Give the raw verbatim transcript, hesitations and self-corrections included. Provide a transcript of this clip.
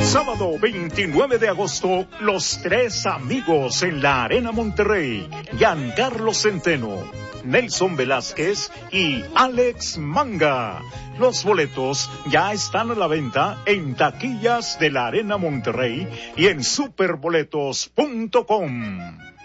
Sábado veintinueve de agosto, Los Tres Amigos en la Arena Monterrey. Giancarlo Centeno, Nelson Velázquez y Alex Manga. Los boletos ya están a la venta en taquillas de la Arena Monterrey y en superboletos punto com.